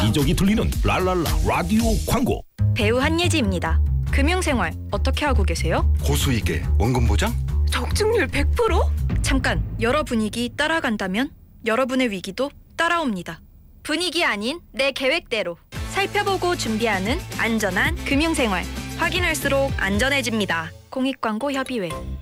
여기저기 들리는 랄랄라 라디오 광고. 배우 한예지입니다. 금융생활 어떻게 하고 계세요? 고수익에 원금 보장? 적중률 100%? 잠깐, 여러 분위기 따라간다면 여러분의 위기도 따라옵니다. 분위기 아닌 내 계획대로 살펴보고 준비하는 안전한 금융생활. 확인할수록 안전해집니다. 공익광고협의회.